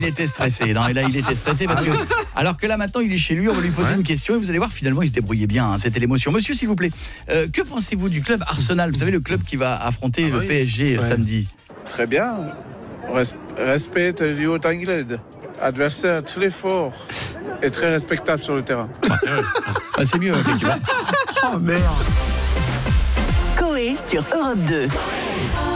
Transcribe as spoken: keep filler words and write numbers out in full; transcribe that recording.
Il était stressé, non, et là il était stressé parce que, alors que là maintenant il est chez lui, on va lui poser ouais. une question et vous allez voir finalement il se débrouillait bien, hein, c'était l'émotion. Monsieur s'il vous plaît, euh, que pensez-vous du club Arsenal, vous savez le club qui va affronter ah, le oui. P S G ouais. samedi? Très bien, Res- respecte le haut anglais, adversaire très fort et très respectable sur le terrain. Ah, c'est mieux effectivement. Oh merde. Coé sur Europe deux.